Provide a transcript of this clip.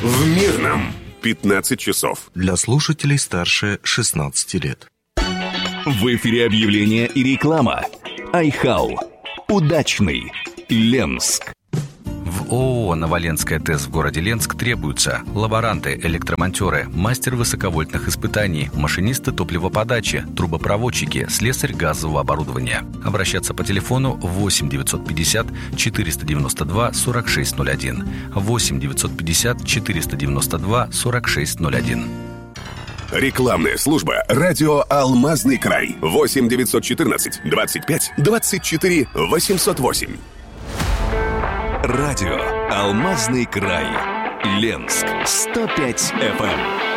В Мирном 15 часов. Для слушателей старше 16 лет. В эфире объявление и реклама. Айхау. Удачный. Ленск. В ООО «Новоленская ТЭС» в городе Ленск требуются лаборанты, электромонтеры, мастер высоковольтных испытаний, машинисты топливоподачи, трубопроводчики, слесарь газового оборудования. Обращаться по телефону 8 950 492 4601. 8 950 492 4601. Рекламная служба «Радио Алмазный край». 8 914 25 24 808. Радио «Алмазный край». Ленск 105 FM.